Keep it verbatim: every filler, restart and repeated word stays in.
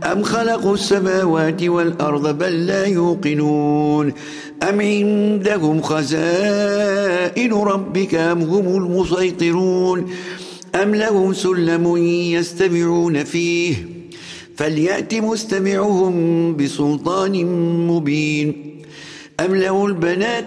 أم خلقوا السماوات والأرض بل لا يوقنون أم عندهم خزائن ربك أم هم المسيطرون أم لهم سلم يستمعون فيه فليأت مستمعهم بسلطان مبين أم له البنات